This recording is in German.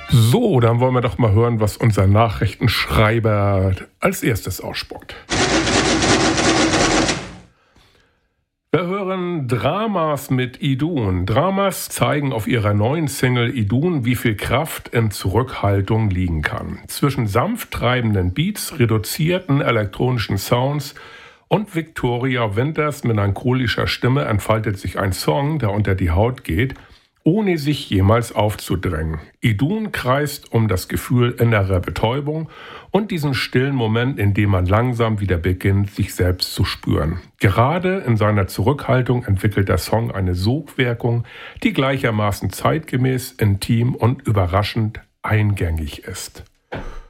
So, dann wollen wir doch mal hören, was unser Nachrichtenschreiber als erstes ausspuckt. Wir hören Dramas mit Idun. Dramas zeigen auf ihrer neuen Single Idun, wie viel Kraft in Zurückhaltung liegen kann. Zwischen sanft treibenden Beats, reduzierten elektronischen Sounds und Victoria Winters melancholischer Stimme entfaltet sich ein Song, der unter die Haut geht, ohne sich jemals aufzudrängen. Idun kreist um das Gefühl innerer Betäubung und diesen stillen Moment, in dem man langsam wieder beginnt, sich selbst zu spüren. Gerade in seiner Zurückhaltung entwickelt der Song eine Sogwirkung, die gleichermaßen zeitgemäß, intim und überraschend eingängig ist.